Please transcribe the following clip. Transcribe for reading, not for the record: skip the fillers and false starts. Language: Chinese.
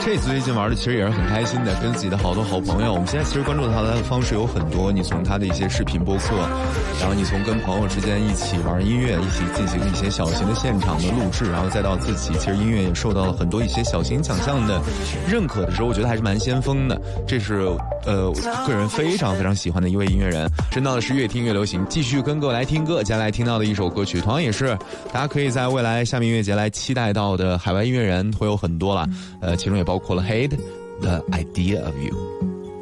这次最近玩的其实也是很开心的，跟自己的好多好朋友。我们现在其实关注他的方式有很多，你从他的一些视频播客，然后你从跟朋友之间一起玩音乐，一起进行一些小型的现场的录制，然后再到自己，其实音乐也受到了很多一些小型奖项的认可的时候，我觉得还是蛮先锋的。这是我个人非常非常喜欢的一位音乐人。真到的是越听越流行，继续跟各位来听歌。接下来听到的一首歌曲，同样也是大家可以在未来下面音乐节来期待到的海外音乐人会有很多了，其中也包括了 Hate the Idea of You。